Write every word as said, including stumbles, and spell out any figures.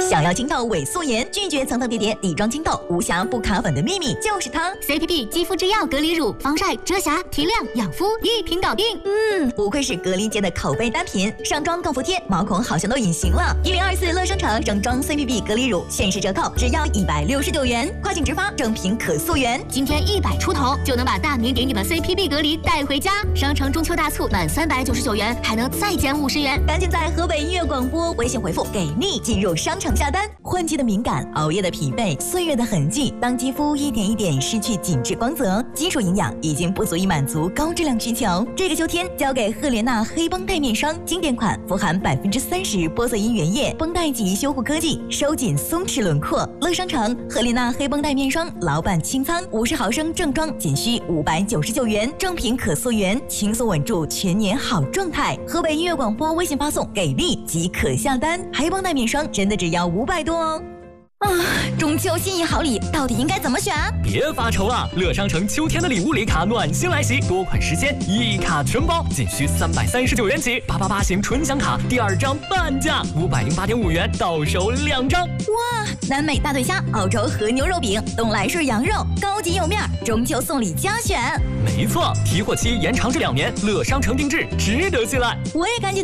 想要清透伪素颜，拒绝层层叠叠底妆清透，无瑕不卡粉的秘密就是它 ！C P B 肌肤之钥隔离乳，防晒、遮瑕、提亮、养肤，一瓶搞定。 嗯，不愧是隔离界的口碑单品，上妆更服帖，毛孔好像都隐形了。一零二四乐商城整装 C P B 隔离乳限时折扣，只要一百六十九元，跨境直发，正品可溯源。 今天一百出头就能把大明给你的 C P B 隔离带回家。商城中秋大促，满三百九十九元还能再减五十元， 赶紧在河北音乐广播微信回复给力进入商城下单。换季的敏感，熬夜的疲惫，岁月的痕迹，当肌肤一点一点失去紧致光泽，基础营养已经不足以满足高质量需求。这个秋天交给赫莲娜黑绷带面霜，经典款，富含百分之三十玻色因原液，绷带级修护科技，收紧松弛轮廓。乐商城赫莲娜黑绷带面霜老板清仓，五十毫升正装仅需五百九十九元，正品可溯源，轻松稳住全年好状态。河北音乐广播微信发送给力即可下单，黑绷带面霜真的只要五百多哦。啊，中秋心仪好礼到底应该怎么选？ 别发愁了，乐商城秋天的礼物礼卡暖心来袭，多款实现，一卡全包，仅需三百三十九元起。八八八型纯享卡第二张半价，五百零八点五元到手两张。 哇，南美大对虾、澳洲和牛肉饼、东来顺羊肉，高级有面，中秋送礼加选。 没错，提货期延长至两年，乐商城定制，值得信赖。 我也赶紧